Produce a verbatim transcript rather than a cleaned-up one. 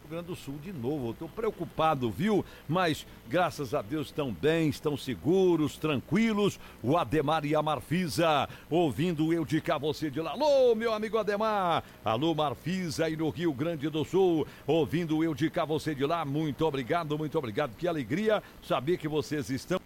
Rio Grande do Sul de novo. Eu tô preocupado, viu? Mas graças a Deus estão bem, estão seguros, tranquilos. O Ademar e a Marfisa, ouvindo eu de cá, você de lá. Alô, meu amigo Ademar. Alô, Marfisa, aí no Rio Grande do Sul, ouvindo eu de cá, você de lá. Muito obrigado, muito obrigado. Que alegria saber que vocês estão